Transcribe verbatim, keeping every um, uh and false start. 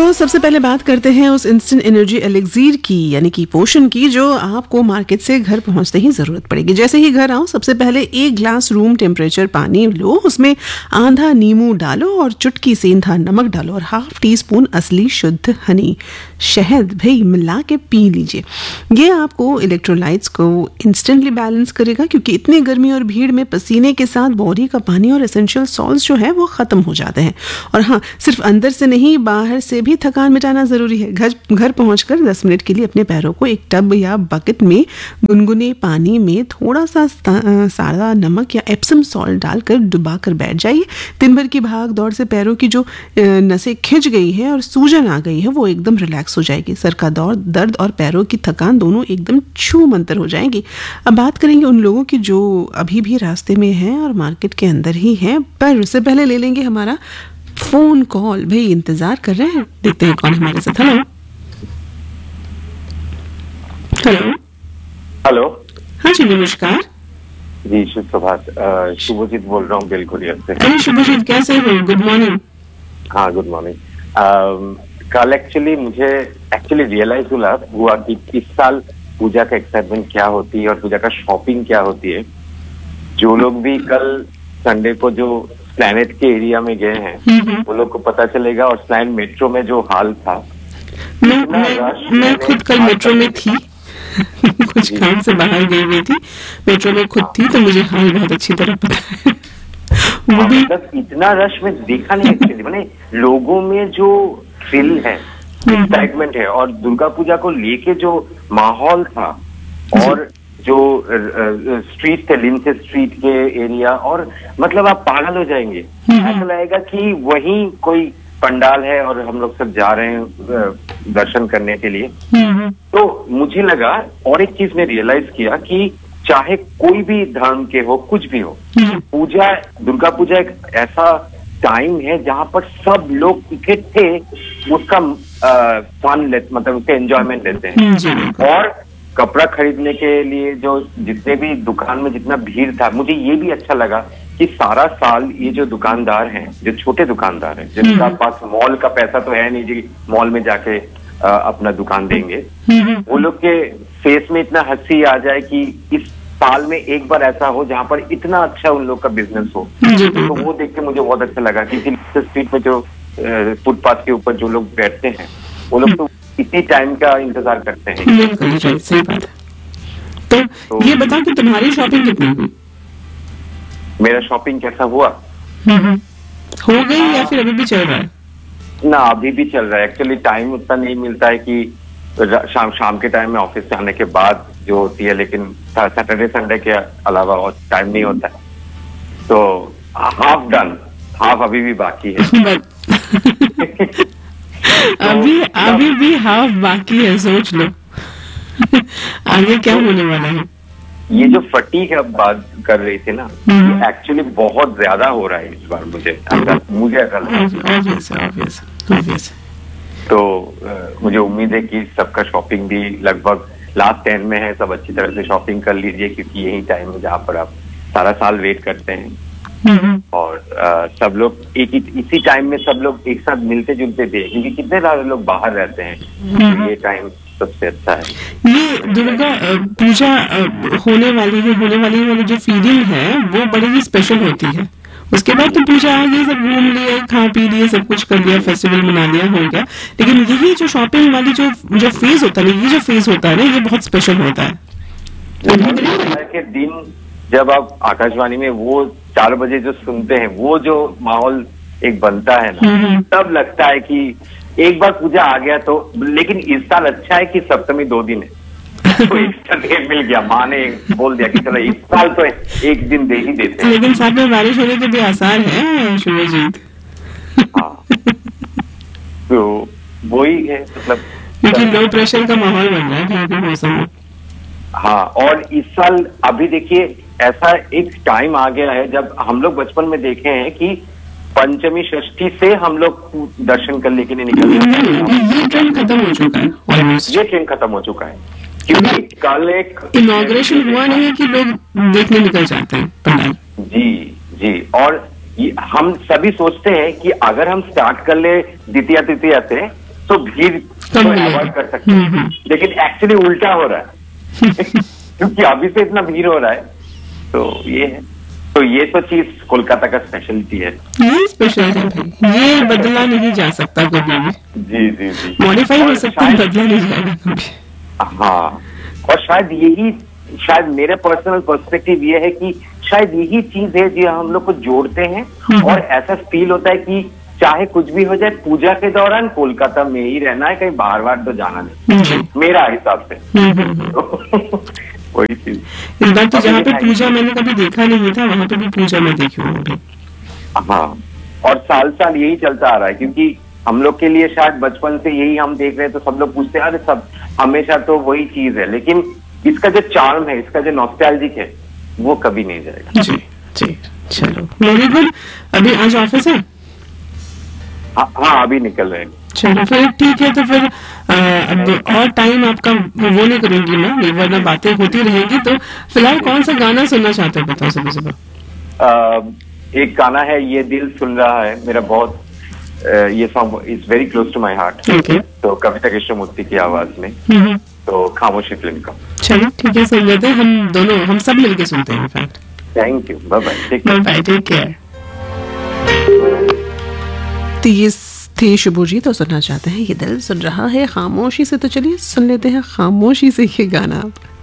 तो सबसे पहले बात करते हैं उस इंस्टेंट एनर्जी एलिक्सीर की, यानी कि पोशन की, जो आपको मार्केट से घर पहुंचते ही ज़रूरत पड़ेगी। जैसे ही घर आओ, सबसे पहले एक ग्लास रूम टेम्परेचर पानी लो, उसमें आधा नींबू डालो और चुटकी सेंधा नमक डालो और हाफ टी स्पून असली शुद्ध हनी शहद भी मिला के पी लीजिए। ये आपको इलेक्ट्रोलाइट्स को इंस्टेंटली बैलेंस करेगा, क्योंकि इतनी गर्मी और भीड़ में पसीने के साथ बॉडी का पानी और एसेंशियल सॉल्ट्स जो है वो ख़त्म हो जाते हैं। और हाँ, सिर्फ अंदर से नहीं, बाहर से भी थकान मिटाना ज़रूरी है। घर घर पहुंचकर दस मिनट के लिए अपने पैरों को एक टब या बकेट में गुनगुने पानी में थोड़ा सा सादा नमक या एप्सम सॉल्ट डालकर डुबा कर बैठ जाइए। दिन भर की भाग दौड़ से पैरों की जो नसें खिंच गई है और सूजन आ गई है, वो एकदम रिलैक्स हो जाएगी। सर का दौर दर्द और पैरों की थकान दोनों एकदम छू मंतर हो जाएंगी। अब बात करेंगे उन लोगों की जो अभी भी रास्ते में हैं और मार्केट के अंदर ही हैं, पर उससे पहले ले लेंगे हमारा फोन कॉल। भाई इंतजार कर रहे हैं, देखते हैं कौन हमारे साथ। Hello hello hello. हाँ जी, नमस्कार जी, शुभ प्रभात। शुभजीत बोल रहा हूँ बेलखुरिया से। अरे शुभजीत, कैसे हो? Good morning. हाँ, गुड मॉर्निंग। कल एक्चुअली मुझे एक्चुअली रियलाइज हुआ हुआ कि इस साल पूजा का एक्साइटमेंट क्या होती है और पूजा का शॉपिंग क्या होती है। जो लोग भी कल संडे को जो प्लैनेट के एरिया में गए हैं, वो लोग को पता चलेगा। और स्लैन मेट्रो में जो हाल था, मैं मैं, मैं खुद कल मेट्रो में थी कुछ काम से बाहर गई हुई थी, मेट्रो में खुद थी, तो मुझे हाल बहुत अच्छी तरह पता है। वो भी मतलब इतना रश में देखा नहीं एक्चुअली। मैंने लोगों में जो थ्रिल है, एक्साइटमेंट है, और दुर्गा पूजा को लेके जो माहौल था, और जो स्ट्रीट थे, लिंसे स्ट्रीट के एरिया, और मतलब आप पागल हो जाएंगे। ऐसा लगेगा कि वही कोई पंडाल है और हम लोग सब जा रहे हैं दर्शन करने के लिए। तो मुझे लगा, और एक चीज मैं रियलाइज किया कि चाहे कोई भी धर्म के हो, कुछ भी हो, पूजा, दुर्गा पूजा एक ऐसा टाइम है जहां पर सब लोग इकट्ठे उसका फन ले, मतलब उसका एंजॉयमेंट लेते हैं। और कपड़ा खरीदने के लिए जो जितने भी दुकान में जितना भीड़ था, मुझे ये भी अच्छा लगा कि सारा साल ये जो दुकानदार हैं, जो छोटे दुकानदार हैं, जिनका पास मॉल का पैसा तो है नहीं जी मॉल में जाके आ, अपना दुकान देंगे, वो लोग के फेस में इतना हंसी आ जाए कि इस साल में एक बार ऐसा हो जहां पर इतना अच्छा उन लोग का बिजनेस हो। तो वो देख के मुझे बहुत अच्छा लगा कि स्ट्रीट में जो फुटपाथ के ऊपर जो लोग बैठते हैं, वो लोग तो इसी टाइम का इंतजार करते हैं। सही बात है। तो, तो ये बताओ कि तुम्हारी शॉपिंग कितनी हुई? मेरा शॉपिंग कैसा हुआ? हो गई या फिर अभी भी चल रहा है? ना, अभी भी चल रहा है। एक्चुअली टाइम उतना नहीं मिलता है कि शाम शाम के टाइम में ऑफिस से आने के बाद जो होती है, लेकिन सैटरडे संडे के अलावा और टाइम नहीं होता है। तो हाफ डन, हाफ अभी भी बाकी है। अभी अभी भी हाफ बाकी है, सोच लो आगे क्या होने वाला है। ये जो फटीग अब बात कर रही थी ना, एक्चुअली बहुत ज्यादा हो रहा है इस बार। मुझे मुझे ऐसा लगा। तो uh, मुझे उम्मीद है कि सबका शॉपिंग भी लगभग लास्ट टेन में है। सब अच्छी तरह से शॉपिंग कर लीजिए, क्योंकि यही टाइम है जहाँ पर आप सारा साल वेट करते हैं। और आ, सब लोग एक इसी टाइम में सब लोग एक साथ मिलते जुलते थे, क्योंकि कितने सारे लोग बाहर रहते हैं। तो ये टाइम सबसे अच्छा है। ये दुर्गा पूजा होने वाली है, होने वाली वाली जो फीलिंग है वो बड़ी ही स्पेशल होती है। उसके बाद तो पूजा आ गई, सब घूम लिए, खा पी लिए, सब कुछ कर लिया, फेस्टिवल मना लिया, हो गया। लेकिन यही जो शॉपिंग वाली जो जो फेज होता है, ये जो फेज होता है ना, ये बहुत स्पेशल होता है। के दिन जब आप आकाशवाणी में वो चार बजे जो सुनते हैं, वो जो माहौल एक बनता है ना, तब लगता है कि एक बार पूजा आ गया तो। लेकिन इस साल अच्छा है कि सप्तमी दो दिन है, तो एक डे मिल गया। माँ ने बोल दिया कि चलो इस साल तो एक दिन दे ही देते हैं। लेकिन साथ में बारिश होने के भी आसार है शुभजीत। हाँ, तो वही है, मतलब क्योंकि लो प्रेशर का माहौल बन रहा है मौसम में। हाँ, और इस साल अभी देखिए ऐसा एक टाइम आ गया है जब हम लोग बचपन में देखे हैं कि पंचमी षष्ठी से हम लोग दर्शन करने के लिए निकल जाते हैं। ये ट्रेंड खत्म हो चुका है ऑलमोस्ट। ये ट्रेंड खत्म हो चुका है, क्योंकि कल एक इनॉग्रेशन हुआ नहीं है कि लोग देखने निकल जाते हैं पंडाल। जी जी, और हम सभी सोचते हैं कि अगर हम स्टार्ट कर ले द्वितीया तृतीया से, तो भीड़ कम तो मिलेगी। अवॉइड कर सकते हैं, लेकिन एक्चुअली उल्टा हो रहा है क्योंकि अभी से इतना भीड़ हो रहा है, तो ये है। तो ये तो चीज कोलकाता का स्पेशलिटी है। ये स्पेशल है भाई, ये बदला नहीं जा सकता कभी भी। जी जी जी, मॉडिफाई हो और सकता है, शायद- बदला नहीं जाएगा कभी। हाँ, और शायद यही, शायद मेरे पर्सनल पर्सपेक्टिव ये है कि शायद यही चीज है जो हम लोग को जोड़ते हैं, और ऐसा फील होता है कि चाहे कुछ भी हो जाए, पूजा के दौरान कोलकाता में ही रहना है, कहीं बाहर बाहर तो जाना नहीं, जी। मेरा हिसाब से। हम्म, हम्म, हम्म। वही चीज। इस बार तो जहाँ पे पूजा मैंने कभी देखा नहीं था, वहाँ पे भी पूजा मैं देखी हूँ अभी। हाँ, और साल साल यही चलता आ रहा है, क्योंकि हम लोग के लिए शायद बचपन से यही हम देख रहे हैं, तो सब लोग पूछते हैं अरे सब हमेशा तो वही चीज है, लेकिन इसका जो चार्म है, इसका जो नॉस्टैल्जिक है, वो कभी नहीं जाएगा। जी जी, चलो वेरी गुड। अभी आज ऑफिस है? हाँ हाँ, अभी निकल रहे हैं। चलो फिर ठीक है, तो फिर आ, अब और टाइम आपका वो नहीं करूंगी मैं, वरना बातें होती रहेंगी। तो फिलहाल कौन सा गाना सुनना चाहते हैं, बताओ सुबह सुबह। अह, एक गाना है, ये दिल सुन रहा है, मेरा बहुत अह, ये song is very close to my heart. Okay. तो कविता कृष्णमूर्ति की आवाज में, हम्म, तो खामोशी फिल्म का। चलो ठीक है, सुन लेते हैं हम दोनों, हम सब मिलके सुनते हैं in fact. Thank you, bye bye, bye, take care. तो ये थे शुभजीत, तो सुनना चाहते हैं ये दिल सुन रहा है खामोशी से। तो चलिए सुन लेते हैं खामोशी से ये गाना।